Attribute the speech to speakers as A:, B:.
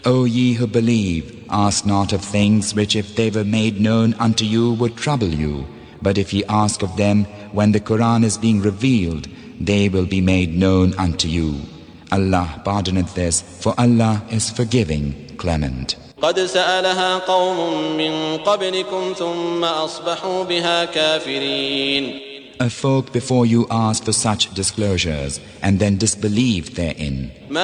A: O ye who believe, ask not of things which if they were made known unto you would trouble you. But if ye ask of them when the Quran is being revealed, they will be made known unto you. Allah pardoneth this, for Allah is forgiving, clement.
B: قد سألها قوم من قبلكم ثم أصبحوا بها كافرين.
A: A folk before you asked for such disclosures and then disbelieved therein.